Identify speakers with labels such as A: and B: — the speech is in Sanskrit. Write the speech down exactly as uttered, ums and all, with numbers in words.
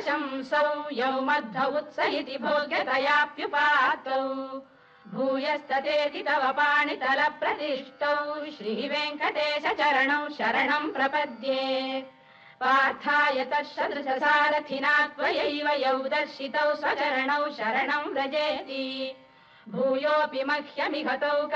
A: प्रशंसौ यौ मध्व उत्स इति भोग्यतयाप्युपातौ भूयस्ततेति तव पाणितलप्रतिष्ठौ श्रीवेङ्कटेश चरणौ शरणं प्रपद्ये पार्थाय तत्सदृशसारथिना त्वयैव यौ दर्शितौ स्वचरणौ शरणं व्रजेति भूयोऽपि मह्यमिहतौ